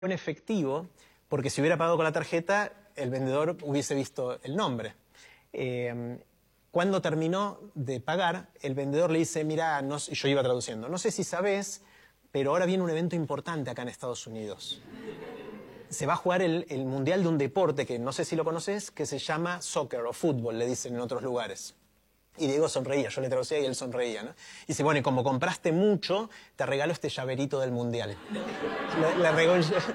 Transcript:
en efectivo, porque si hubiera pagado con la tarjeta, el vendedor hubiese visto el nombre. Cuando terminó de pagar, el vendedor le dice, mira, no, yo iba traduciendo, no sé si sabes, pero ahora viene un evento importante acá en Estados Unidos. Se va a jugar el mundial de un deporte que no sé si lo conoces, que se llama soccer o fútbol, le dicen en otros lugares. Y Diego sonreía, yo le traducía y él sonreía, ¿no? Y dice, bueno, y como compraste mucho, te regalo este llaverito del mundial. Le regaló